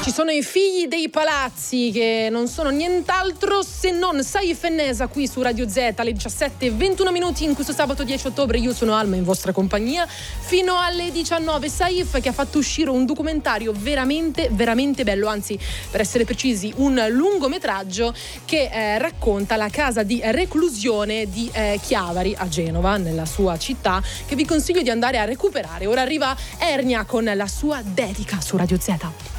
Ci sono i figli dei palazzi che non sono nient'altro se non Saif e Nesa qui su Radio Z alle 17:21 in questo sabato 10 ottobre. Io sono Alma in vostra compagnia fino alle 19. Saif che ha fatto uscire un documentario veramente veramente bello, anzi per essere precisi un lungometraggio che racconta la casa di reclusione di Chiavari a Genova, nella sua città, che vi consiglio di andare a recuperare. Ora arriva Ernia con la sua dedica su Radio Z.